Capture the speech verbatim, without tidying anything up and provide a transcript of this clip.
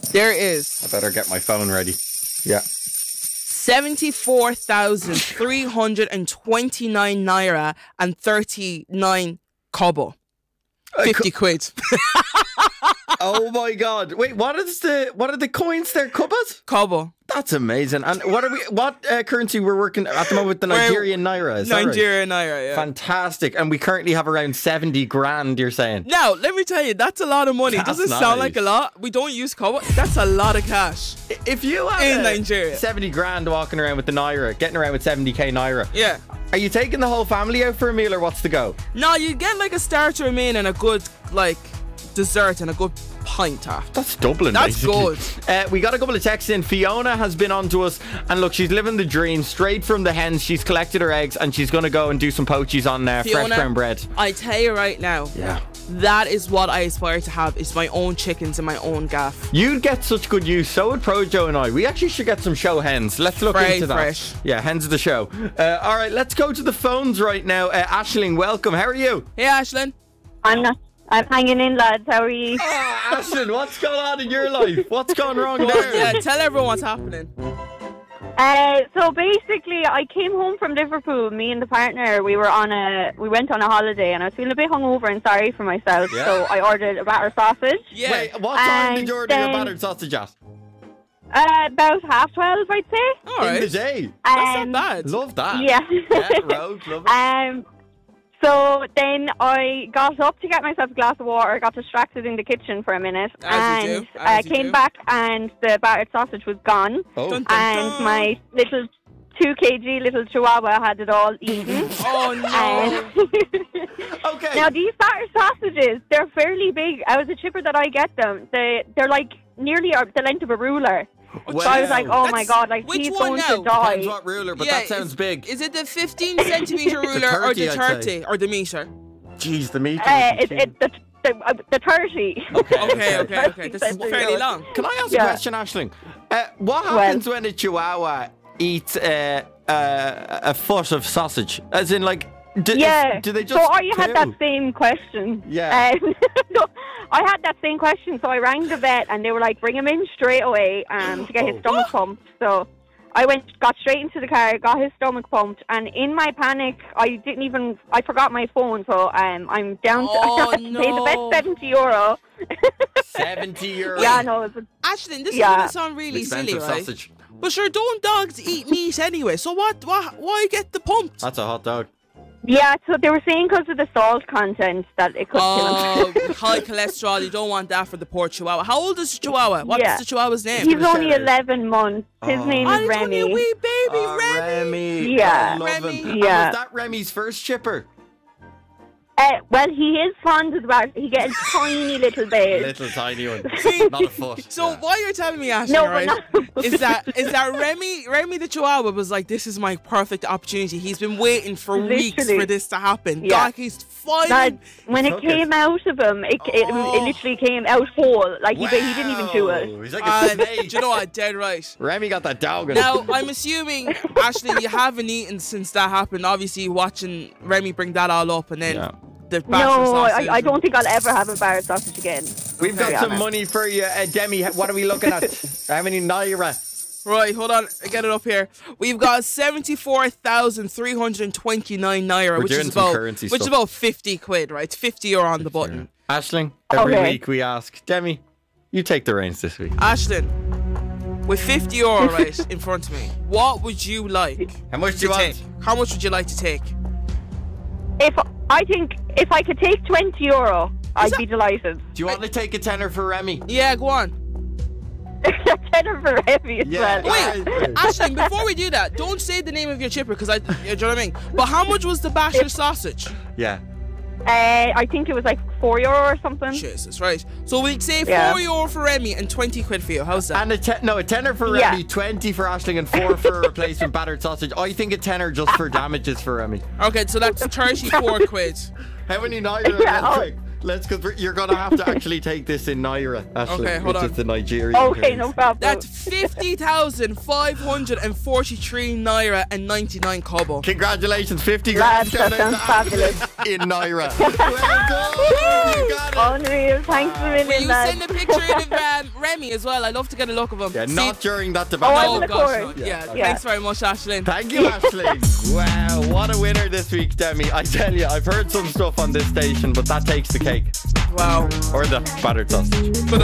There is. I better get my phone ready. Yeah. seventy-four thousand three hundred twenty-nine naira and thirty-nine kobo. fifty quid. Oh my god! Wait, what is the what are the coins there? Kubas? Kobo. That's amazing. And what are we? What uh, currency we're working at the moment with the Nigerian naira? Is that right? Nigerian naira, yeah. Fantastic. And we currently have around seventy grand. You're saying? Now, let me tell you, that's a lot of money. That's Doesn't nice. sound like a lot. We don't use kobo. That's a lot of cash. If you had in a Nigeria, seventy grand walking around with the naira, getting around with seventy k naira. Yeah. Are you taking the whole family out for a meal, or what's the go? No, you get like a starter, a main, and a good like dessert and a good pint after. That's Dublin. That's basically. good. Uh, we got a couple of texts in. Fiona has been on to us, and look, she's living the dream straight from the hens. She's collected her eggs, and she's going to go and do some poachies on uh, fresh brown bread. I tell you right now. Yeah. That is what I aspire to have, is my own chickens in my own gaff. You'd get such good use. So would Projo and I. We actually should get some show hens. Let's look Very into that. fresh. Yeah, hens of the show. Uh, all right, let's go to the phones right now. Uh, Aisling, welcome. How are you? Hey, Aisling. I'm not. I'm hanging in, lads. How are you? Oh, Aisling, what's going on in your life? What's gone wrong there? Yeah, tell everyone what's happening. Uh, so basically, I came home from Liverpool. Me and the partner, we were on a, we went on a holiday, and I was feeling a bit hungover and sorry for myself. Yeah. So I ordered a battered sausage. Yeah. Wait, what time And did you order your then- battered sausage at? Uh, about half twelve, I'd say. All In the right. day. That's Um, not bad. Love that. Yeah. Yeah, Rogue, love it. Um, so then I got up to get myself a glass of water, got distracted in the kitchen for a minute, As you and do, I as you came do. back and the battered sausage was gone, Oh. Dun, dun, and dun. my little two kilogram little chihuahua had it all eaten. Oh no. And Okay. now these battered sausages, they're fairly big. Out of the chipper that I get them, they they're like nearly the length of a ruler. Well, So I was like, oh my That's- god, like which he's one going now? to die. Depends what ruler, but Yeah, that sounds is, big. Is it the fifteen centimeter ruler or thirty, the I'd say. thirty or the meter? Jeez, the meat. Uh, it's it's the the, uh, the thirty. Okay, okay, okay. This is fairly long. Can I ask Yeah. a question, Aisling? Uh, what Well- happens when a chihuahua eats uh, uh, a foot of sausage? As in, like, do, Yeah. is, do they just so I had that poo? same question. Yeah. Um, no, I had that same question, so I rang the vet, and they were like, "Bring him in straight away um, to get his Oh. stomach pumped." So I went, got straight into the car, got his stomach pumped, and in my panic, I didn't even, I forgot my phone, so um, I'm down to, Oh, I had to pay the vet no. seventy euro. seventy euro. Yeah, no, it was, Ashton, this Yeah. is gonna sound really silly, Expensive right? sausage. But sure, don't dogs eat meat anyway? So what? What? Why get the pumped? That's a hot dog. yeah, so they were saying because of the salt content that it could Oh, kill him. high cholesterol. You don't want that for the poor chihuahua. How old is the chihuahua? What's Yeah. the chihuahua's name? He's only Shout out. eleven months. His Oh. name Oh, is he's only a Remy. wee baby, Oh, Remy. Yeah. I love Remy. him. And Yeah. was that Remy's first chipper? Uh, well, he is fond of the bar. He gets a tiny little babe. Little tiny one. See, Not a foot. So Yeah. what you're telling me, Ashton, No, right, but not. is that is that Remy Remy the Chihuahua was like, this is my perfect opportunity. He's been waiting for weeks Literally. for this to happen. Yeah. God, he's fine. That, when it Took it. came out of him, it, it, Oh. it literally came out whole. Like he, he didn't even chew it. Wow. He's like a Uh, snake. do you know what? Dead right. Remy got that dog. in Now, him. I'm assuming, Ashley, you haven't eaten since that happened. Obviously, watching Remy bring that all up and then Yeah. the battered No, sausage. I, I don't think I'll ever have a bar sausage again. We've to be got some honest. money for you, uh, Demi. What are we looking at? How many naira? Right, hold on. I get it up here. We've got seventy-four thousand three hundred twenty-nine naira, We're which doing is some about currency which is stuff. about fifty quid, right? fifty euro on the button. Ashling, every Okay. week we ask, Demi, you take the reins this week. Ashton, with fifty euro right in front of me, what would you like How much do to you want? take? How much would you like to take? If I think if I could take twenty euro, I'd that- be delighted. Do you want to take a tenner for Remy? Yeah, go on. Tenner for heavy as Yeah. well. Wait, Ashton, before we do that, don't say the name of your chipper because I, you know what I mean? But how much was the battered sausage? Yeah. Uh, I think it was like four euro or something. Jesus, right. So we'd say Yeah. four euro for Remy and twenty quid for you. How's that? And a ten, no, a tenner for Yeah. Remy, twenty for Ashling, and four for a replacement battered sausage. I think a tenner just for damages for Remy. Okay, so that's thirty-four quid. How many naira? Yeah, real oh. quick? Let's go. You're gonna have to actually take this in naira, Ashling, Okay, hold which on. is the Nigerian. Okay, currency. no problem. That's fifty thousand five hundred forty-three naira and ninety-nine kobo. Congratulations, fifty grand. Lads, that sounds fabulous. In naira. Well done. You got it. Unreal. Thanks a Will million, you lads. send a picture in of um, Remy as well. I'd love to get a look of him. Yeah, See- not during that Oh, debate. I'm Oh gonna gosh, course. no. yeah. Yeah. Thanks very much, Ashlyn. Thank you, Ashley. Wow, what a winner this week, Demi. I tell you, I've heard some stuff on this station, but that takes the cake. Wow. Or the battered sausage.